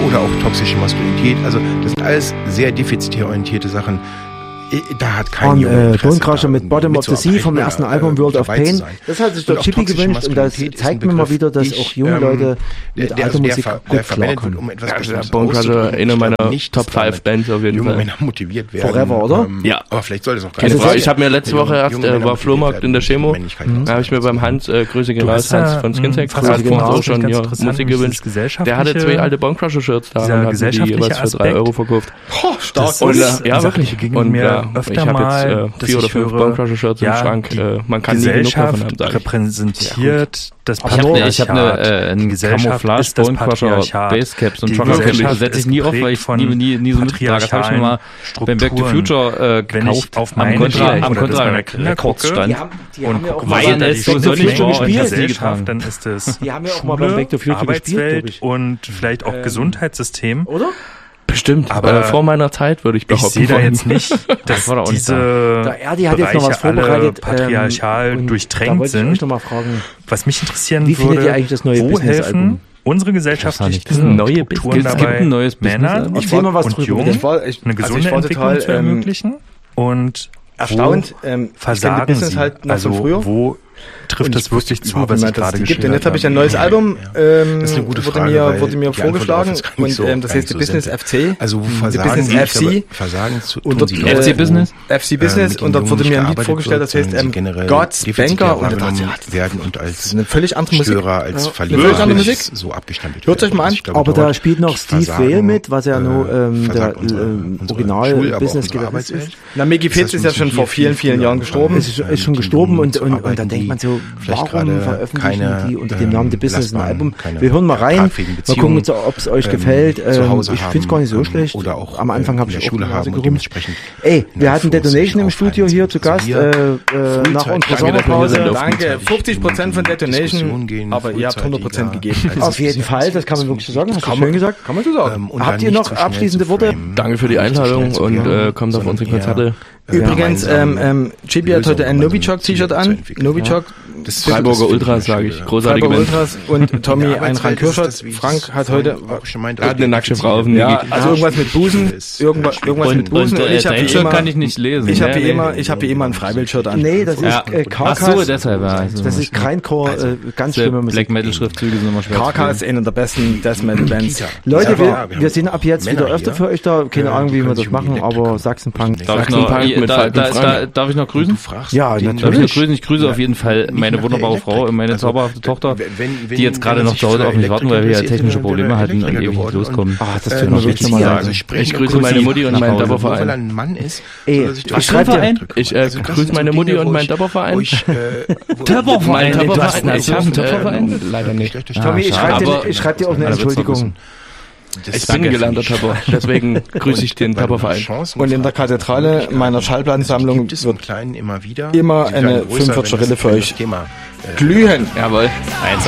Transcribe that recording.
oder auch toxische Maskulinität. Also das sind alles sehr defizitär orientierte Sachen. Da hat kein Junge Bonecrusher mit Bottom of the Sea vom ersten Album World of Pain. Das hat sich der Chippy gewünscht und das zeigt mir mal wieder, dass auch junge Leute mit alter Musik gut klarkommen. Um etwas Bonecrusher, eine meiner Top 5 Bands auf jeden junge Fall. Männer motiviert werden. Forever, oder? Ja. Aber vielleicht sollte es auch Keine Frage. Ich habe mir letzte Woche erst, war Flohmarkt in der Chemo, da habe ich mir beim Hans, Grüße gehen raus, Hans von Skinsex, der hat uns auch schon Musik gewünscht. Der hatte 2 alte Bonecrusher-Shirts da und hat die jeweils für 3 € verkauft. Stark. Ja, wirklich. Und ich habe jetzt 4 oder 5 Bonecrusher-Shirts im Schrank. Man kann nie genug davon haben, sage ich. Repräsentiert das Patriarchat. Ich habe eine Camouflage Bonecrusher Basecaps und Chocolate setze ich nie auf, weil ich nie so mittrage. Das habe ich mir mal beim Back to Future gekauft. Am Contra Rekordstand. Weil es so nicht gespielt, dann ist es die haben ja auch mal beim Back to Future Arbeitswelt und vielleicht auch Gesundheitssystem. Oder? Bestimmt, aber vor meiner Zeit würde ich behaupten. Ich sehe da jetzt nicht, dass diese Bereiche alle patriarchal durchtränkt sind. Was mich interessieren würde, wo helfen unsere gesellschaftlichen neue Strukturen dabei, Männern und Jungen eine gesunde Entwicklung zu ermöglichen? Und erstaunt, versagen sie? Halt noch von früher? Wo trifft das wirklich zu, was ich gerade geschildert habe? Jetzt habe ich ein neues Album, wurde mir vorgeschlagen und das heißt The Business FC. Also Versagen FC. FC Business? FC Business und dort wurde mir ein Lied vorgestellt, das heißt God's Banker und werden und als eine völlig andere Musik, als Verlierer so abgestempelt. Hört euch mal an. Aber da spielt noch Steve Vale mit, was ja nur der Original-Business-Gitarrist ist. Na, Mickey Fitz ist ja schon vor vielen, vielen Jahren gestorben. Ist schon gestorben und dann denkt man so, warum veröffentlichen die unter dem Namen The Business ein Album? Wir hören mal rein, mal gucken, ob es euch gefällt. Ich finde es gar nicht so schlecht. Am Anfang habe ich auch Nase gerummt. Ey, wir hatten Detonation im Studio hier zu Gast nach unserer Sommerpause. Danke, 50% von Detonation, aber ihr habt 100% gegeben. Auf jeden Fall, das kann man wirklich so sagen. Hast du schön gesagt? Kann man so sagen. Habt ihr noch abschließende Worte? Danke für die Einladung und kommt auf unsere Konzerte. Übrigens, Chibi hat heute ein Novichok-T-Shirt an. Novichok, das Freiburger Ultras, sage ich. Großartige Freiburger Ultras und Tommy ein Rank-Shirt. Frank hat heute eine nackte Frau auf dem Ja, also irgendwas mit Busen. Irgendwas mit Busen. Und ich habe T-Shirt kann ich nicht lesen. Ich habe hier immer ein Freiwild-Shirt an. Nee, das ist Karkas. Ach so, deshalb. Das ist Grindcore, ganz schlimme Musik. Black Metal Schriftzüge sind immer schwer. Karkas ist eine der besten Death Metal Bands. Leute, wir sind ab jetzt wieder öfter für euch da. Keine Ahnung, wie wir das machen, aber Sachsenpunk. Darf ich noch grüßen? Ja, natürlich. Ich grüße auf jeden Fall meine wunderbare Frau und meine zauberhafte Tochter, die jetzt gerade noch zu Hause auf mich warten, weil wir ja technische Probleme hatten und ewig nicht loskommen. Das tut mir wirklich nochmal sagen. Ich grüße meine Mutti und meinen Dabberverein. Ich grüße meine Mutti und meinen Dabberverein. Dabberverein? Ich habe einen Dabberverein? Leider nicht. Tommy, ich schreib dir auch eine Entschuldigung. Ich bin gelernter Tapper, deswegen grüße ich den Tapperverein. Und in der Kathedrale meiner Schallplattensammlung wird immer eine 45er Rille für euch glühen. Jawohl, 1